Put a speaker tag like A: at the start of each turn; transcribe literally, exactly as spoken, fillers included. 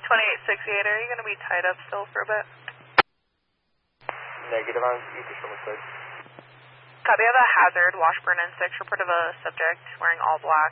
A: twenty-eight sixty-eight, are you going to be tied up still for a bit?
B: Negative, I'm equal from the side.
A: Copy, I have a hazard, Washburn and six, report of a subject wearing all black.